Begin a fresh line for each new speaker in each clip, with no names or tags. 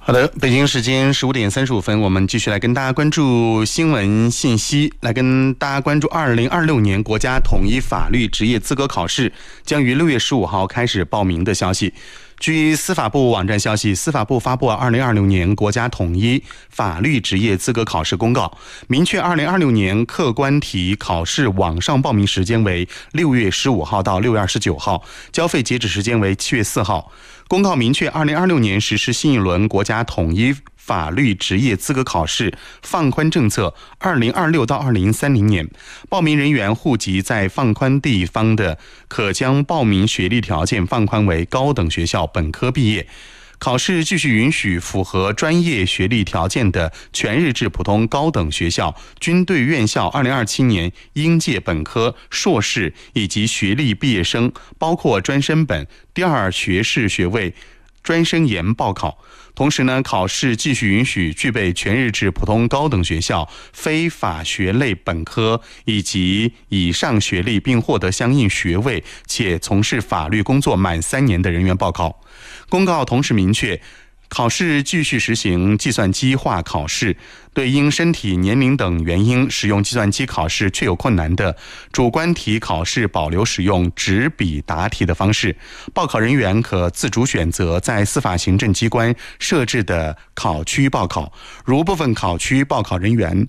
好的，北京时间15点35分，我们继续来跟大家关注新闻信息，来跟大家关注2026年国家统一法律职业资格考试将于6月15号开始报名的消息。据司法部网站消息，司法部发布2026年国家统一法律职业资格考试公告，明确2026年客观题考试网上报名时间为6月15号到6月29号，交费截止时间为7月4号。公告明确，2026年实施新一轮国家统一法律职业资格考试放宽政策，2026到2030年，报名人员户籍在放宽地方的，可将报名学历条件放宽为高等学校本科毕业。考试继续允许符合专业学历条件的全日制普通高等学校、军队院校2027年应届本科、硕士以及学历毕业生，包括专升本、第二学士学位、专升研报考。同时呢，考试继续允许具备全日制普通高等学校、非法学类本科以及以上学历，并获得相应学位且从事法律工作满3年的人员报考。公告同时明确，考试继续实行计算机化考试，对因身体、年龄等原因使用计算机考试确有困难的，主观题考试保留使用纸笔答题的方式。报考人员可自主选择在司法行政机关设置的考区报考，如部分考区报考人员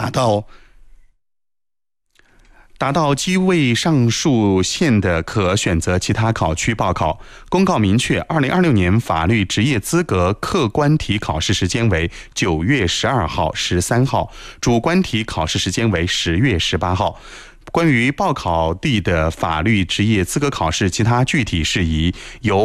达到机位上述线的，可选择其他考区报考。公告明确，2026年法律职业资格客观题考试时间为9月12号、13号，主观题考试时间为10月18号。关于报考地的法律职业资格考试其他具体事宜，由